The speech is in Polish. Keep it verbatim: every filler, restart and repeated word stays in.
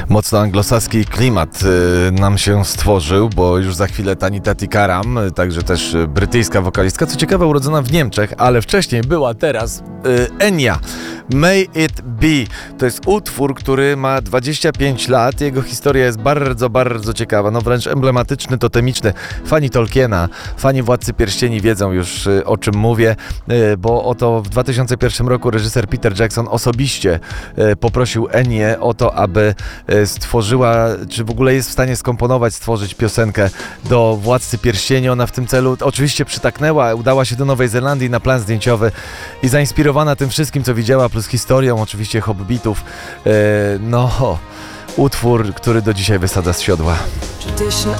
Mocno anglosaski klimat y, nam się stworzył, bo już za chwilę Tanita Tikaram, y, także też y, brytyjska wokalistka, co ciekawe urodzona w Niemczech, ale wcześniej była teraz y, Enya. May It Be. To jest utwór, który ma dwadzieścia pięć lat. Jego historia jest bardzo, bardzo ciekawa, no wręcz emblematyczny, totemiczny. Fani Tolkiena, fani Władcy Pierścieni wiedzą już, y, o czym mówię, y, bo oto w dwa tysiące pierwszym roku reżyser Peter Jackson osobiście y, poprosił Enię o to, aby y, stworzyła, czy w ogóle jest w stanie skomponować, stworzyć piosenkę do Władcy Pierścieni. Ona w tym celu oczywiście przytaknęła, udała się do Nowej Zelandii na plan zdjęciowy i zainspirowana tym wszystkim, co widziała, plus historią oczywiście Hobbitów, y, no utwór, który do dzisiaj wysadza z siodła. Tradition